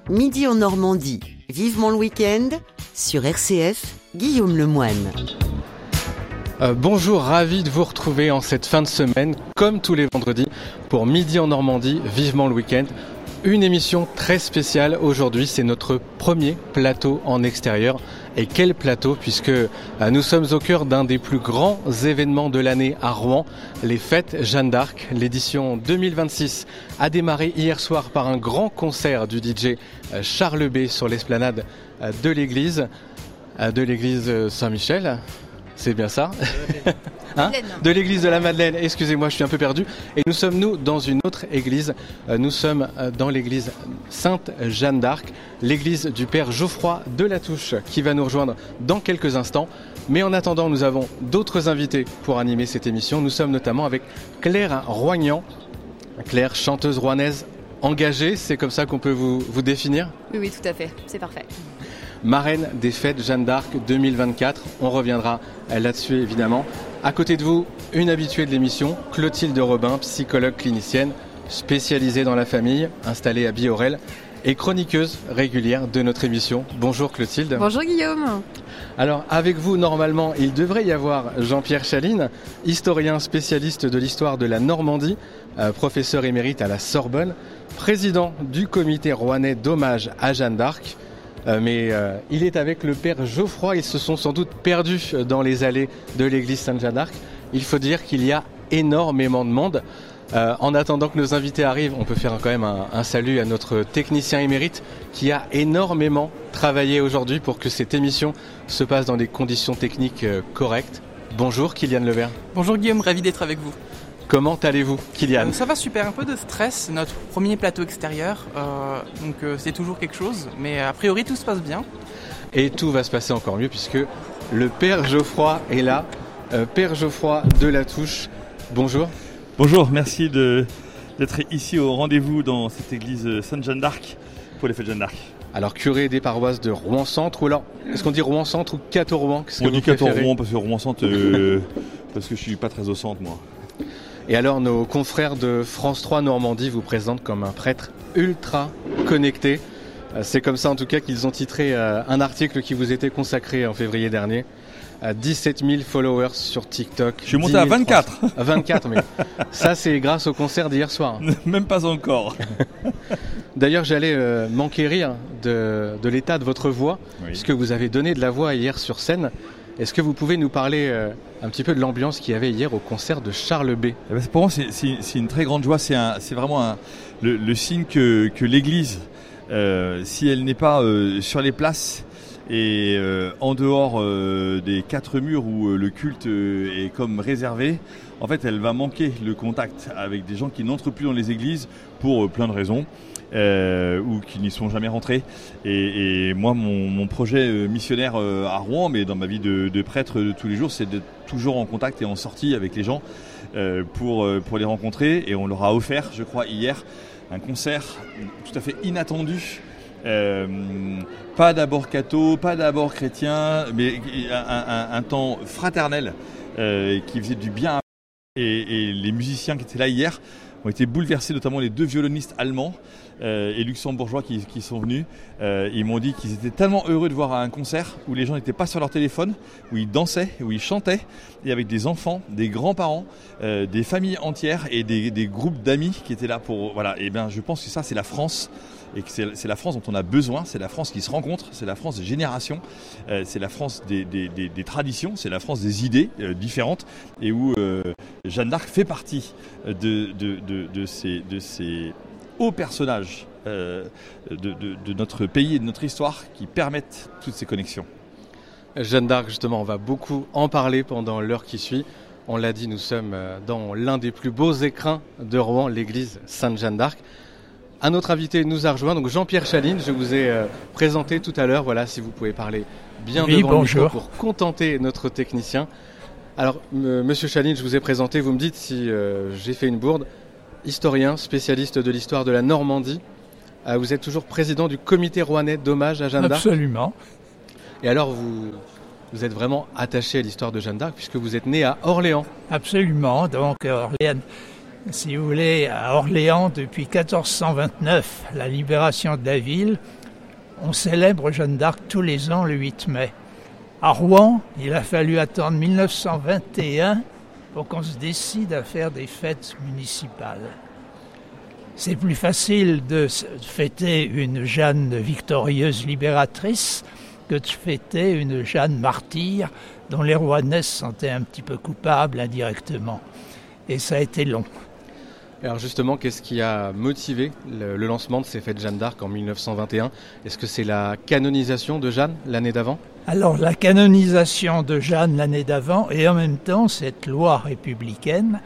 Midi en Normandie, vivement le week-end, sur RCF, Guillaume Lemoine. Bonjour, ravi de vous retrouver en cette fin de semaine, comme tous les vendredis, pour Midi en Normandie, vivement le week-end. Une émission très spéciale aujourd'hui, c'est notre premier plateau en extérieur. Et quel plateau, puisque nous sommes au cœur d'un des plus grands événements de l'année à Rouen, les Fêtes Jeanne d'Arc. L'édition 2026 a démarré hier soir par un grand concert du DJ Charles B sur l'esplanade de l'église Saint-Michel. C'est bien ça, de l'église de la Madeleine, excusez-moi, je suis un peu perdu. Et nous sommes dans une autre église, nous sommes dans l'église Sainte Jeanne d'Arc, l'église du Père Geoffroy de La Touche, qui va nous rejoindre dans quelques instants. Mais en attendant, nous avons d'autres invités pour animer cette émission. Nous sommes notamment avec Claire Roignan. Claire, chanteuse rouennaise engagée, c'est comme ça qu'on peut vous définir ? Oui, tout à fait, c'est parfait. Marraine des Fêtes Jeanne d'Arc 2024. On reviendra là-dessus évidemment. À côté de vous, une habituée de l'émission, Clotilde Robin, psychologue clinicienne, spécialisée dans la famille, installée à Biorel et chroniqueuse régulière de notre émission. Bonjour Clotilde. Bonjour Guillaume. Alors avec vous, normalement, il devrait y avoir Jean-Pierre Chaline, historien spécialiste de l'histoire de la Normandie, professeur émérite à la Sorbonne, président du comité rouennais d'hommage à Jeanne d'Arc. Mais il est avec le père Geoffroy. Ils se sont sans doute perdus dans les allées de l'église Sainte-Jeanne d'Arc. Il faut dire qu'il y a énormément de monde. En attendant que nos invités arrivent, on peut faire quand même un salut à notre technicien émérite qui a énormément travaillé aujourd'hui pour que cette émission se passe dans des conditions techniques correctes. Bonjour Kylian Levert. Bonjour Guillaume, ravi d'être avec vous. Comment allez-vous, Kylian ? Ça va super, un peu de stress, c'est notre premier plateau extérieur, donc c'est toujours quelque chose, mais a priori tout se passe bien. Et tout va se passer encore mieux puisque le Père Geoffroy est là, Père Geoffroy de La Touche, bonjour. Bonjour, merci d'être ici au rendez-vous dans cette église Sainte-Jeanne d'Arc pour les Fêtes Jeanne d'Arc. Alors curé des paroisses de Rouen-Centre, ou alors, est-ce qu'on dit Rouen-Centre ou Cateau-Rouen ? On dit Cateau-Rouen parce que Rouen-Centre, parce que je suis pas très au centre moi. Et alors, nos confrères de France 3 Normandie vous présentent comme un prêtre ultra connecté. C'est comme ça, en tout cas, qu'ils ont titré un article qui vous était consacré en février dernier. 17 000 followers sur TikTok. Je suis monté à 24. 24, mais ça, c'est grâce au concert d'hier soir. Même pas encore. D'ailleurs, j'allais m'enquérir de l'état de votre voix, puisque vous avez donné de la voix hier sur scène. Est-ce que vous pouvez nous parler un petit peu de l'ambiance qu'il y avait hier au concert de Charles B ? Pour moi, c'est une très grande joie. C'est vraiment le signe que l'Église, si elle n'est pas sur les places et en dehors des quatre murs où le culte est comme réservé, en fait, elle va manquer le contact avec des gens qui n'entrent plus dans les églises pour plein de raisons. Ou qui n'y sont jamais rentrés. Et moi, mon projet missionnaire à Rouen, mais dans ma vie de prêtre de tous les jours, c'est d'être toujours en contact et en sortie avec les gens pour les rencontrer. Et on leur a offert, je crois, hier, un concert tout à fait inattendu. Pas d'abord catho, pas d'abord chrétien, mais un temps fraternel qui faisait du bien. Et les musiciens qui étaient là hier ont été bouleversés, notamment les deux violonistes allemands et luxembourgeois qui sont venus. Ils m'ont dit qu'ils étaient tellement heureux de voir un concert où les gens n'étaient pas sur leur téléphone, où ils dansaient, où ils chantaient, et avec des enfants, des grands-parents, des familles entières et des groupes d'amis qui étaient là pour... Voilà. Et bien, je pense que ça, c'est la France. Et que c'est la France dont on a besoin, c'est la France qui se rencontre, c'est la France des générations, c'est la France des traditions, c'est la France des idées différentes, et où Jeanne d'Arc fait partie de ces hauts personnages de notre pays et de notre histoire qui permettent toutes ces connexions. Jeanne d'Arc, justement, on va beaucoup en parler pendant l'heure qui suit. On l'a dit, nous sommes dans l'un des plus beaux écrins de Rouen, l'église Sainte-Jeanne d'Arc. Un autre invité nous a rejoint, donc Jean-Pierre Chaline, je vous ai présenté tout à l'heure, voilà, si vous pouvez parler bien devant le micro pour contenter notre technicien. Alors, monsieur Chaline, je vous ai présenté, vous me dites si j'ai fait une bourde, historien, spécialiste de l'histoire de la Normandie, vous êtes toujours président du comité rouennais d'hommage à Jeanne d'Arc. Absolument. Et alors, vous êtes vraiment attaché à l'histoire de Jeanne d'Arc, puisque vous êtes né à Orléans. Absolument, donc Orléans Si vous voulez, à Orléans, depuis 1429, la libération de la ville, on célèbre Jeanne d'Arc tous les ans le 8 mai. À Rouen, il a fallu attendre 1921 pour qu'on se décide à faire des fêtes municipales. C'est plus facile de fêter une Jeanne victorieuse libératrice que de fêter une Jeanne martyre dont les Rouennais se sentaient un petit peu coupables indirectement. Et ça a été long. Alors justement, qu'est-ce qui a motivé le lancement de ces fêtes Jeanne d'Arc en 1921 ? Est-ce que c'est la canonisation de Jeanne l'année d'avant ? Alors la canonisation de Jeanne l'année d'avant et en même temps cette loi républicaine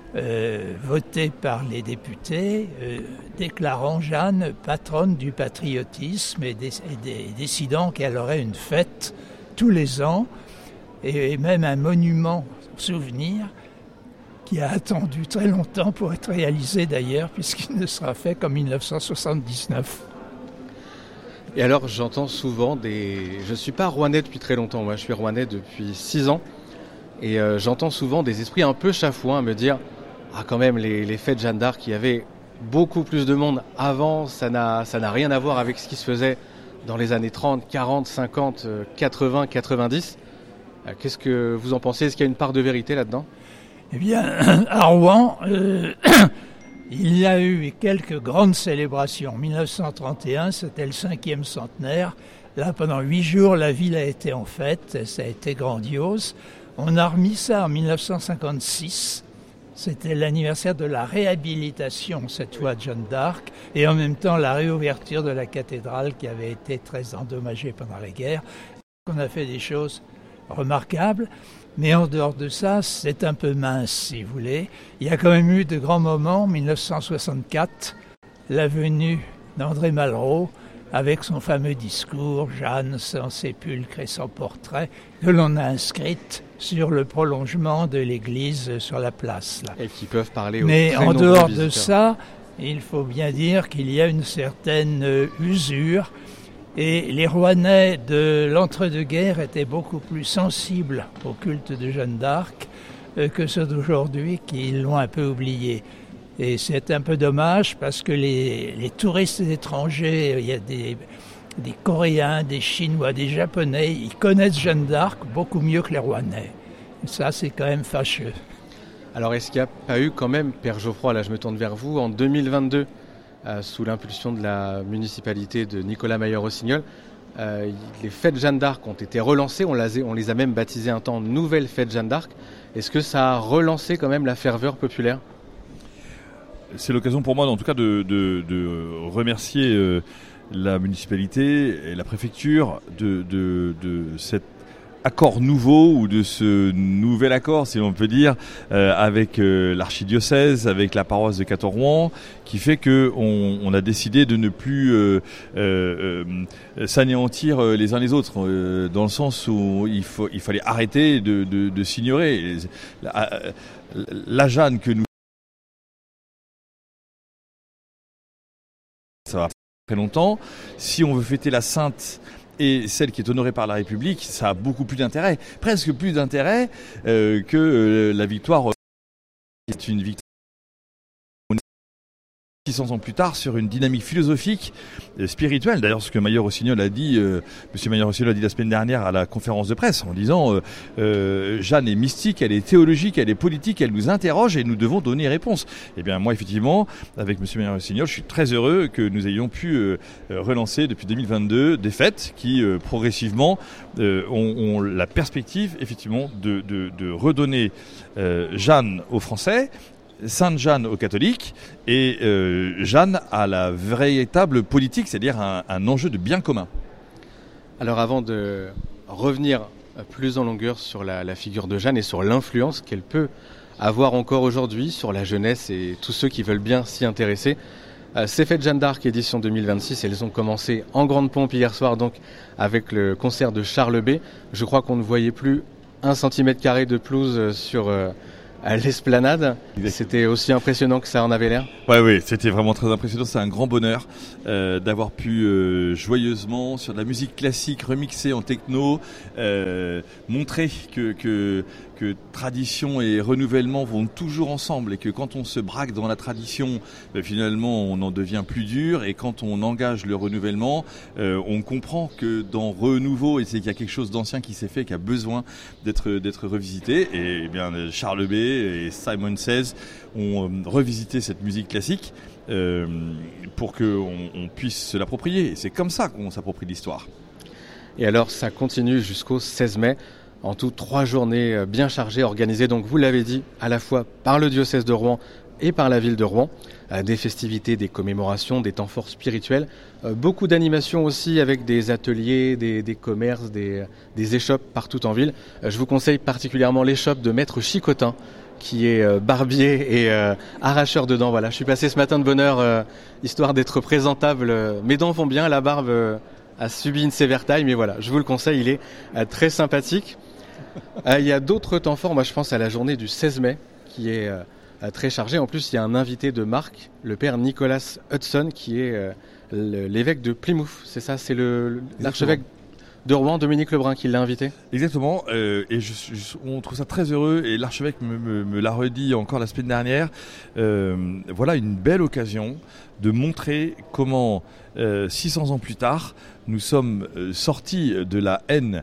votée par les députés déclarant Jeanne patronne du patriotisme et décidant qu'elle aurait une fête tous les ans et même un monument souvenir qui a attendu très longtemps pour être réalisé d'ailleurs, puisqu'il ne sera fait qu'en 1979. Et alors j'entends souvent je ne suis pas rouennais depuis très longtemps, moi je suis rouennais depuis 6 ans, et j'entends souvent des esprits un peu chafouins à me dire « Ah quand même, les fêtes Jeanne d'Arc, il y avait beaucoup plus de monde avant, ça n'a rien à voir avec ce qui se faisait dans les années 30, 40, 50, 80, 90 ». Qu'est-ce que vous en pensez ? Est-ce qu'il y a une part de vérité là-dedans ? Eh bien, à Rouen, il y a eu quelques grandes célébrations. En 1931, c'était le 5e centenaire. Là, pendant 8 jours, la ville a été en fête. Ça a été grandiose. On a remis ça en 1956. C'était l'anniversaire de la réhabilitation, cette fois, de Jeanne d'Arc. Et en même temps, la réouverture de la cathédrale qui avait été très endommagée pendant la guerre. On a fait des choses remarquables. Mais en dehors de ça, c'est un peu mince, si vous voulez. Il y a quand même eu de grands moments. 1964, la venue d'André Malraux avec son fameux discours « Jeanne, sans sépulcre et sans portrait » que l'on a inscrite sur le prolongement de l'église sur la place. Là. Et qui peuvent parler aux Mais très en nombreux dehors visiteurs. de ça, il faut bien dire qu'il y a une certaine usure. Et les Rouennais de l'entre-deux-guerres étaient beaucoup plus sensibles au culte de Jeanne d'Arc que ceux d'aujourd'hui qui l'ont un peu oublié. Et c'est un peu dommage parce que les touristes étrangers, il y a des Coréens, des Chinois, des Japonais, ils connaissent Jeanne d'Arc beaucoup mieux que les Rouennais. Et ça, c'est quand même fâcheux. Alors est-ce qu'il n'y a pas eu quand même, Père Geoffroy, là je me tourne vers vous, en 2022, sous l'impulsion de la municipalité de Nicolas Mayer-Rossignol, les fêtes Jeanne d'Arc ont été relancées, on les a même baptisées un temps Nouvelles Fêtes Jeanne d'Arc. Est-ce que ça a relancé quand même la ferveur populaire ? C'est l'occasion pour moi, en tout cas, de remercier la municipalité et la préfecture de cet accord nouveau ou de ce nouvel accord, si l'on peut dire, avec l'archidiocèse, avec la paroisse de Cateau-Rouen, qui fait que on a décidé de ne plus s'anéantir les uns les autres, dans le sens où il fallait arrêter de s'ignorer. La Jeanne que nous ça va très longtemps. Si on veut fêter la Sainte et celle qui est honorée par la République, ça a beaucoup plus d'intérêt, presque plus d'intérêt que la victoire. C'est une victoire 600 ans plus tard sur une dynamique philosophique, spirituelle. D'ailleurs, ce que Mayer-Rossignol a dit, Monsieur Mayer-Rossignol a dit la semaine dernière à la conférence de presse, en disant Jeanne est mystique, elle est théologique, elle est politique, elle nous interroge et nous devons donner réponse. Eh bien, moi, effectivement, avec Monsieur Mayer-Rossignol, je suis très heureux que nous ayons pu relancer depuis 2022 des fêtes qui, progressivement, ont la perspective, effectivement, de redonner Jeanne aux Français, Sainte Jeanne aux catholiques et Jeanne à la véritable politique, c'est-à-dire un enjeu de bien commun. Alors avant de revenir plus en longueur sur la figure de Jeanne et sur l'influence qu'elle peut avoir encore aujourd'hui sur la jeunesse et tous ceux qui veulent bien s'y intéresser, ces fêtes Jeanne d'Arc édition 2026, elles ont commencé en grande pompe hier soir donc avec le concert de Charles B. Je crois qu'on ne voyait plus 1 cm² de pelouse sur à l'esplanade. C'était aussi impressionnant que ça en avait l'air. Oui, c'était vraiment très impressionnant. C'est un grand bonheur d'avoir pu joyeusement, sur de la musique classique remixée en techno, montrer que que tradition et renouvellement vont toujours ensemble et que quand on se braque dans la tradition, finalement on en devient plus dur, et quand on engage le renouvellement, on comprend que dans renouveau, et c'est qu'il y a quelque chose d'ancien qui s'est fait, qui a besoin d'être revisité. Et bien Charles B et Simon Says ont revisité cette musique classique pour qu'on puisse se l'approprier. Et c'est comme ça qu'on s'approprie l'histoire. Et alors ça continue jusqu'au 16 mai. En tout, 3 journées bien chargées, organisées, donc vous l'avez dit, à la fois par le diocèse de Rouen et par la ville de Rouen. Des festivités, des commémorations, des temps forts spirituels. Beaucoup d'animations aussi avec des ateliers, des commerces, des échoppes partout en ville. Je vous conseille particulièrement l'échoppe de Maître Chicotin, qui est barbier et arracheur de dents. Voilà, je suis passé ce matin de bonne heure, histoire d'être présentable. Mes dents vont bien, la barbe a subi une sévère taille, mais voilà, je vous le conseille, il est très sympathique. Il y a d'autres temps forts, moi je pense à la journée du 16 mai, qui est très chargée. En plus, il y a un invité de marque, le père Nicholas Hudson, qui est l'évêque de Plymouth. C'est ça, c'est l'archevêque de Rouen, Dominique Lebrun, qui l'a invité. Exactement, et on trouve ça très heureux, et l'archevêque me l'a redit encore la semaine dernière. Voilà une belle occasion de montrer comment 600 ans plus tard, nous sommes sortis de la haine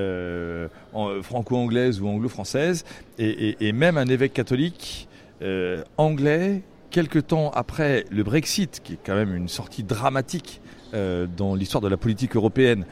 franco-anglaise ou anglo-française, et même un évêque catholique anglais, quelque temps après le Brexit, qui est quand même une sortie dramatique dans l'histoire de la politique européenne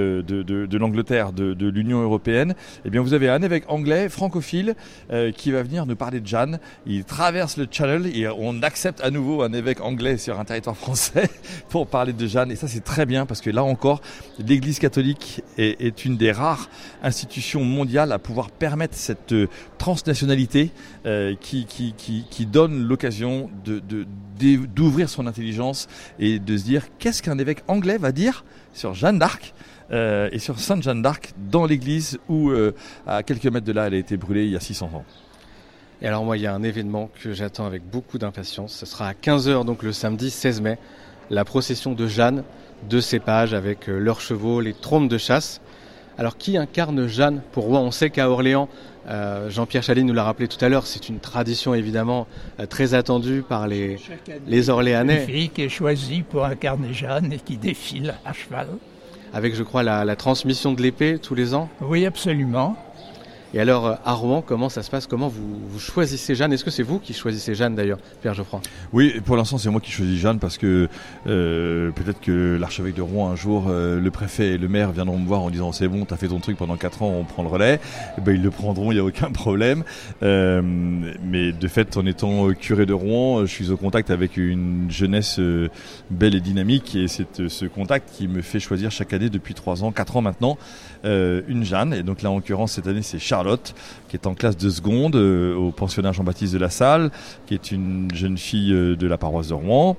de l'Angleterre, de l'Union européenne, eh bien vous avez un évêque anglais francophile qui va venir nous parler de Jeanne. Il traverse le Channel et on accepte à nouveau un évêque anglais sur un territoire français pour parler de Jeanne, et ça c'est très bien, parce que là encore l'Église catholique est une des rares institutions mondiales à pouvoir permettre cette transnationalité qui donne l'occasion d'ouvrir son intelligence et de se dire qu'est-ce qu'un évêque anglais va dire sur Jeanne d'Arc et sur Sainte Jeanne d'Arc dans l'église où à quelques mètres de là elle a été brûlée il y a 600 ans. Et alors moi il y a un événement que j'attends avec beaucoup d'impatience, ce sera à 15h donc le samedi 16 mai, la procession de Jeanne, de cépage avec leurs chevaux, les trompes de chasse. Alors qui incarne Jeanne pour Rouen? On sait qu'à Orléans, Jean-Pierre Chaline nous l'a rappelé tout à l'heure, c'est une tradition évidemment très attendue par les Orléanais. Une fille qui est choisie pour incarner Jeanne et qui défile à cheval. Avec je crois la transmission de l'épée tous les ans. Oui, absolument. Et alors à Rouen, comment ça se passe? Comment vous choisissez Jeanne? Est-ce que c'est vous qui choisissez Jeanne d'ailleurs, Pierre Geoffroy? Oui, pour l'instant c'est moi qui choisis Jeanne, parce que peut-être que l'archevêque de Rouen un jour, le préfet et le maire viendront me voir en disant c'est bon, t'as fait ton truc pendant 4 ans, on prend le relais. Et ben, ils le prendront, il n'y a aucun problème. Mais de fait, en étant curé de Rouen, je suis au contact avec une jeunesse belle et dynamique, et c'est ce contact qui me fait choisir chaque année depuis 4 ans maintenant une Jeanne. Et donc là en l'occurrence cette année c'est Charlotte, qui est en classe de seconde au pensionnat Jean-Baptiste de la Salle, qui est une jeune fille de la paroisse de Rouen,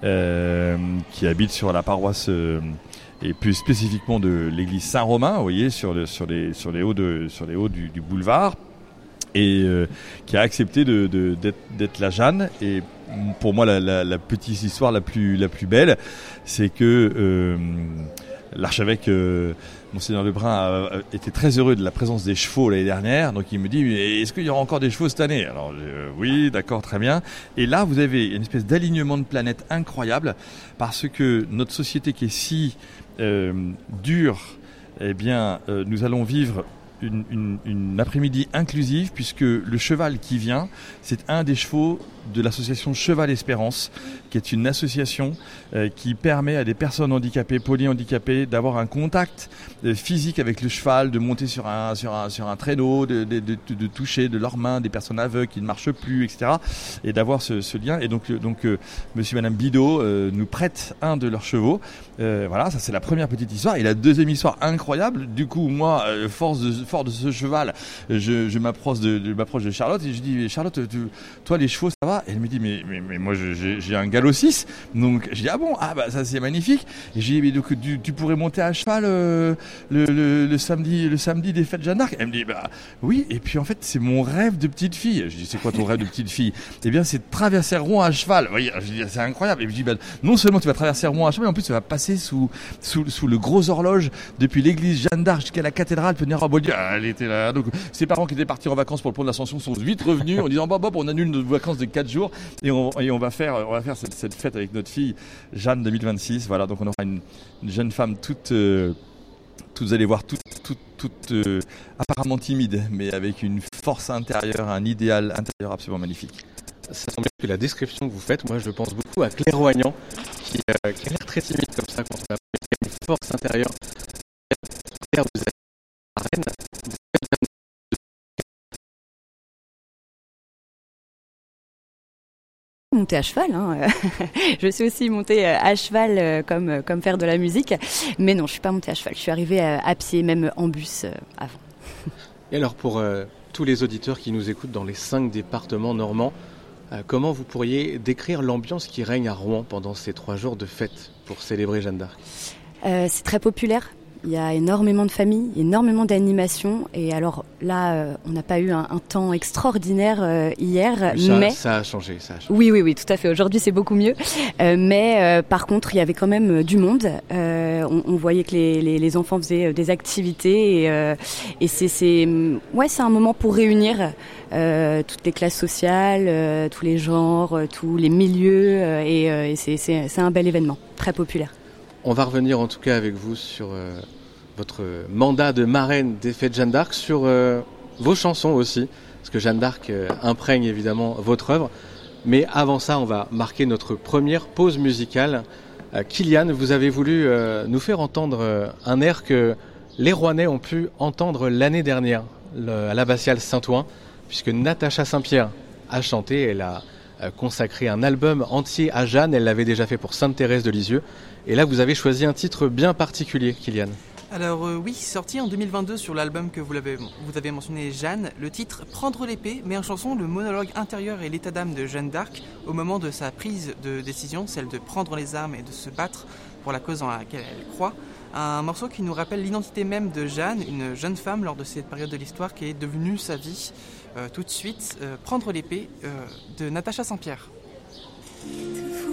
qui habite sur la paroisse et plus spécifiquement de l'église Saint-Romain, vous voyez, sur les hauts du boulevard, et qui a accepté d'être la Jeanne. Et pour moi la petite histoire la plus belle, c'est que l'archevêque Monseigneur Lebrun était très heureux de la présence des chevaux l'année dernière, donc il me dit est-ce qu'il y aura encore des chevaux cette année? Alors oui, d'accord, très bien. Et là vous avez une espèce d'alignement de planètes incroyable, parce que notre société qui est si dure, eh bien nous allons vivre une après-midi inclusive, puisque le cheval qui vient, c'est un des chevaux de l'association Cheval Espérance, qui est une association qui permet à des personnes handicapées, polyhandicapées, d'avoir un contact physique avec le cheval, de monter sur un traîneau, de toucher de leurs mains des personnes aveugles qui ne marchent plus, etc. Et d'avoir ce lien. Et donc monsieur et madame Bidot nous prêtent un de leurs chevaux. Voilà, ça c'est la première petite histoire. Et la deuxième histoire incroyable, du coup moi, fort de ce cheval, je m'approche de Charlotte et je dis Charlotte, toi les chevaux ça va? Et elle me dit mais moi j'ai un galop 6. Donc je dis ah bon, ah bah ça c'est magnifique. Et j'ai dit mais donc tu pourrais monter à cheval le samedi des fêtes Jeanne d'Arc? Elle me dit bah oui. Et puis en fait c'est mon rêve de petite fille. Je dis c'est quoi ton rêve de petite fille? Eh bien c'est de traverser Rouen à cheval. Oui, je dis c'est incroyable. Et je dis bah non seulement tu vas traverser Rouen à cheval, mais en plus tu vas passer sous le gros horloge depuis l'église Jeanne d'Arc jusqu'à la cathédrale. Venir en Bolivie. Elle était là. Donc, ses parents qui étaient partis en vacances pour le pont de l'Ascension sont vite revenus en disant Bob, on annule nos vacances de 4 jours et on va faire cette fête avec notre fille Jeanne 2026. Voilà, donc on aura une jeune femme toute, vous allez voir, toute apparemment timide, mais avec une force intérieure, un idéal intérieur absolument magnifique. Ça semble que la description que vous faites, moi je pense beaucoup à Clairvoyant, qui a l'air très timide comme ça, quand on a une force intérieure. Vous êtes la reine. Monter à cheval, hein. Je suis aussi montée à cheval comme faire de la musique, mais non, je suis pas montée à cheval. Je suis arrivée à pied, même en bus avant. Et alors pour tous les auditeurs qui nous écoutent dans les 5 départements normands, comment vous pourriez décrire l'ambiance qui règne à Rouen pendant ces 3 jours de fête pour célébrer Jeanne d'Arc ? C'est très populaire. Il y a énormément de familles, énormément d'animations. Et alors là, on n'a pas eu un temps extraordinaire hier. Mais ça a changé. Oui, tout à fait. Aujourd'hui, c'est beaucoup mieux. Mais par contre, il y avait quand même du monde. On voyait que les enfants faisaient des activités. Et c'est un moment pour réunir toutes les classes sociales, tous les genres, tous les milieux. Et c'est un bel événement, très populaire. On va revenir en tout cas avec vous sur votre mandat de marraine des fêtes Jeanne d'Arc, sur vos chansons aussi, parce que Jeanne d'Arc imprègne évidemment votre œuvre. Mais avant ça, on va marquer notre première pause musicale. Kylian, vous avez voulu nous faire entendre un air que les Rouennais ont pu entendre l'année dernière à l'abbatiale Saint-Ouen, puisque Natacha Saint-Pierre a chanté, elle a consacré un album entier à Jeanne, elle l'avait déjà fait pour Sainte-Thérèse de Lisieux. Et là, vous avez choisi un titre bien particulier, Kylian. Alors oui, sorti en 2022 sur l'album que vous avez mentionné, Jeanne, le titre « Prendre l'épée » met en chanson le monologue intérieur et l'état d'âme de Jeanne d'Arc au moment de sa prise de décision, celle de prendre les armes et de se battre pour la cause en laquelle elle croit. Un morceau qui nous rappelle l'identité même de Jeanne, une jeune femme lors de cette période de l'histoire qui est devenue sa vie. Tout de suite, Prendre l'épée de Natacha Saint-Pierre. Te